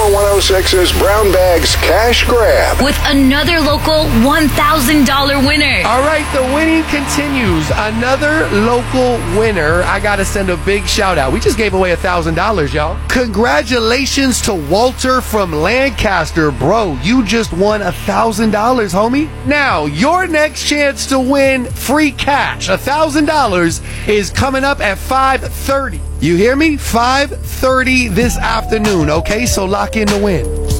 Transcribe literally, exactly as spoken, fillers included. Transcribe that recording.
Channel one oh six's Brown Bags Cash Grab. With another local one thousand dollars winner. All right, the winning continues. Another local winner. I got to send a big shout out. We just gave away one thousand dollars, y'all. Congratulations to Walter from Lancaster. Bro, you just won one thousand dollars, homie. Now, your next chance to win free cash, one thousand dollars, is coming up at five thirty. You hear me? five thirty this afternoon, okay? So lock in the win.